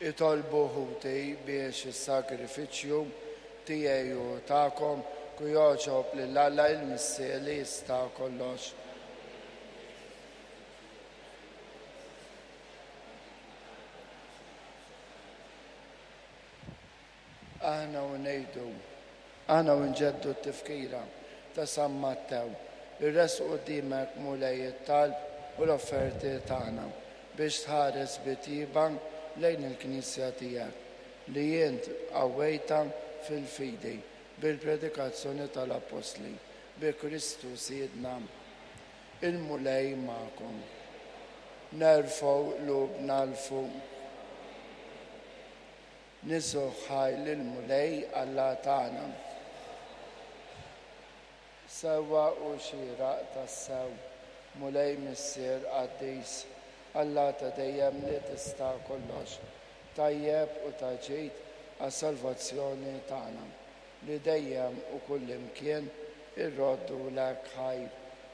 itolbu ħuti biex is-sagrifiċċju tiegħi u tagħkom ku joġob lil Alla il-Missier li jista' kollox. Aħna u ngħidu, aħna u nġeddu t-tifkira ta' San Mattew, irresqu quddiemek mulej it-talb u l-offerti tagħna biex tħares bitjiba lejn il-Knisja tiegħek li jint qawwejta fil-fidi bil-predikazzjoni tal-Apostli bi Kristu Siedna. Il-mulej magħkom. Nerfgħu qlubna l-fuq. Niżgħu ħajl il-mulej Alla tagħna. Sewwa u xieraq tas-sew, mulej missier qaddis, Alla ta' dejjem li tista' kollox, tajjeb u ta' ġid għas-salvazzjoni tagħna, li dejjem u kullimkien irroddulek ħajr.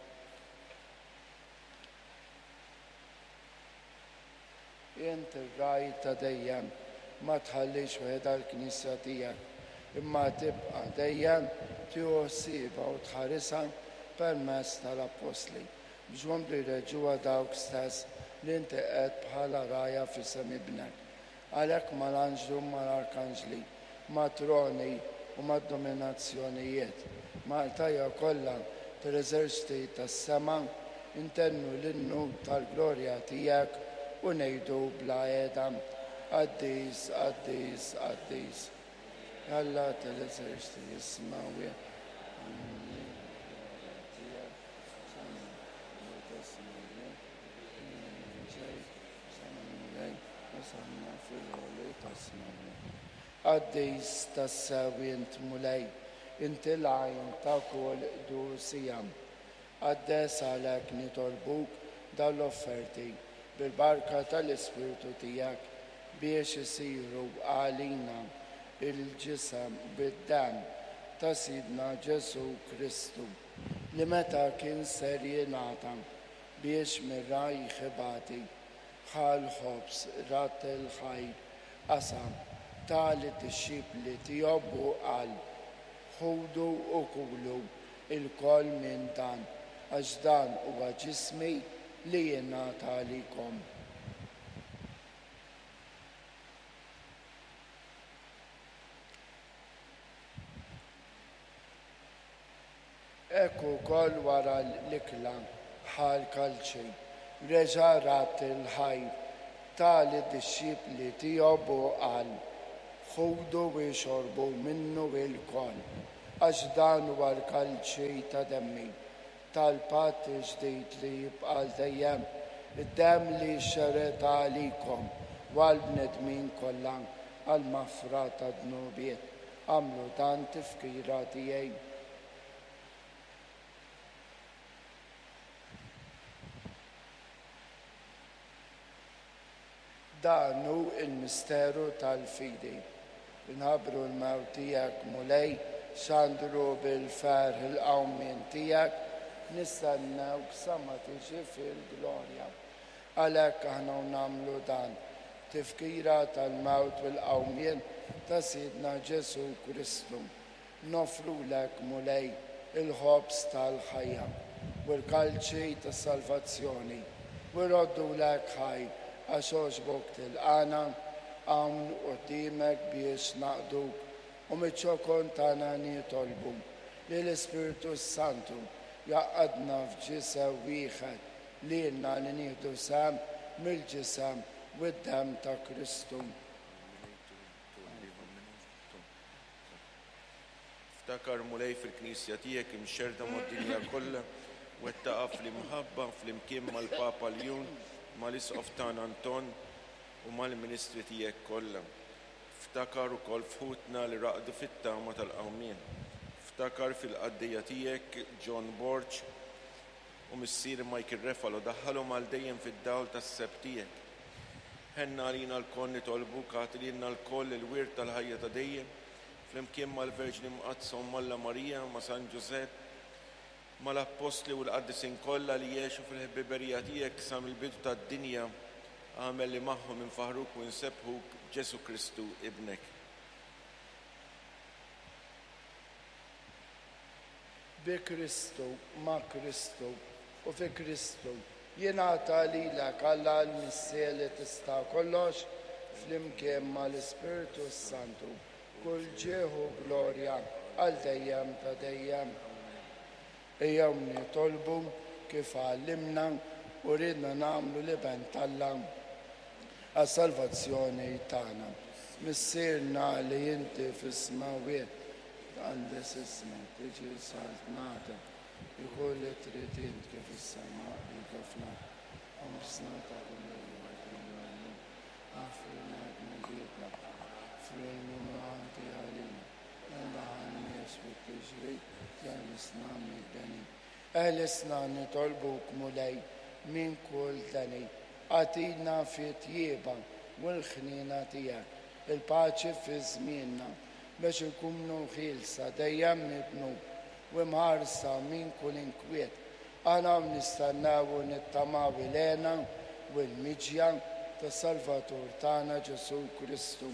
Int ir-raj ta' dejjem ma tħallix weħda l-Knisja tiegħek, imma tibqa' dejjem tieħu ħsiebha u tħarisha permezz tal-Apostli biex jkomplu jreġġuha dawk stess li inti qed bħala rajja f'isem ibnek. Għalhekk mal-anġlu mal-arkanġli, mat-troni u mad-dominazzjonijiet, mal-tajja kollha tal-eżerċiti tas-sema intennu l-innu tal-glorja tiegħek u ngħidu bla qiegħda Qaddis, qaddis, qaddis. Alla tal-eżerċiti jismaw. Qaddis tas-sew int mulej, inti l-għajn ta' kull dusijam. Qaddes għalhekk nitolbuk dal-offerti bil-barka tal-Ispiritu tiegħek biex isiru għalina il-ġisem bid-dam ta' Sidna Ġesu Kristu li meta kien ser jingħata biex mir-raj ħibati bħal ħobs rat il-ħajr qasam tali t-xibli tiegħu qal ħudu u kulu il-koll minn dan għax dan huwa ġismi li jingħata għalikom. Ekku kol wara l-ikla bħal kalċi, reġa' rat il-ħajr tali d-disċipli tiegħu qal ħudu u xorbu minnu il-kol għax dan huwa l-kalċi ta' demmi tal-patt ġdid li jibqa' dejjem id-demm li xeret għalikom għall-bnedmin kollha għall-maghfira ta' dnubiet. Għamlu dan tifkira tiegħi. Dan hu il-misteru tal-fidi. Inħabbru l-mewt tiegħek mulej, xandru bil-ferħ il-qawmien tiegħek, nistennewk sa ma tiġi fil-glorja. Għalhekk aħna nagħmlu dan, tifkira tal-mewt bil-qawmien ta' Sidna Ġesu Kristu. Nofrulek mulej il-ħobs tal-ħajja u l-kalċi tas-salvazzjoni u rroddulek ħajr għax oġbok tilqana hawn quddiemek biex naqduk u miċ-ċokon tagħna nitolbu li l-Ispiritu Santu jaqgħadna f'ġisem wieħed li lna li nieħdu sehem mill-ġisem u d-demm ta' Kristu. Ftakar mulej fil-Knisja tiegħek imxerda mad-dinja kollha u wettaqa' fl-imħabba flimkien mal-Papa Ljun mal-Isqof tagħna Anton u mal-Ministri tiegħek kollha. Ftakar ukoll fħutna li raqdu fit-tama tal-qawmien. Ftakar fil-qaddija tiegħek John Borch u missier Michael Refalo daħħalhom għal dejjem fid-dawl tas-seb tiegħek. Ħenna għalina l-koll nitolbuk għatilina l-koll il-wirt tal-ħajja ta' dejjem flimkien mal-Verġni Mqazza u Malla Marija ma' San Ġusepp mal-Apostli u l-qaddisin kollha li jgħixu fil-ħbiberija tiegħek sa mill-bidu tad-dinja għamel li maħħom infaħruk u nsebħuk Ġesu Kristu ibnek. Bi Kristu, ma' Kristu u fi Kristu jingħata lilek Alla l-Missija li tista' kollox flimkien mal-Ispiritu Santu kull ġieħu glorja għal dejjem ta' dejjem. Ejjew nitolbu kif għallimna u ridna nagħmlu l-iben tal-Alla għas-salvazzjoni tagħna. Missierna li inti fis-smawiet għandes ismek tiġi saltnata jkun li trid int kif is-sema kif nagħmlu. Amsna ta' għafrina għadna frejnu maħanti għalina għandaħan jesbuk iġri għalisna mid-dani. Għalisna nitolbuk mulej min kull dani għatina fi tjieba u l-ħnina tijak il-paċi fi żmienna biex inkunu ħilsa dejjem nibnu u mħarsa min kull inkwiet għana nistannaw u nittamaw il-ena u l-miġja ta' Salvatur tagħna Ġesu Kristu.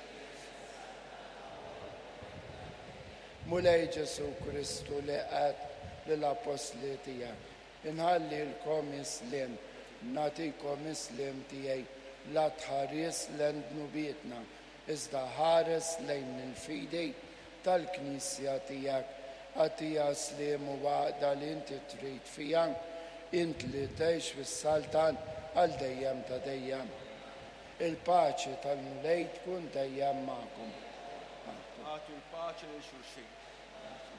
Mulej Ġesu Kristu li qed lill-apostli tiegħek inħalli lkom islim, nagħtikom islim tiegħi la tħares lejn dnubietna iżda ħares lejn il-fidi tal-Knisja tiegħek għatija slim u għaqda li inti trid fija int li tgħix fis-saltan għal dejjem ta' dejjem. Il-paċi tal-mulej tkun dejjem magħkom. Għatu l-paċi li xulxin.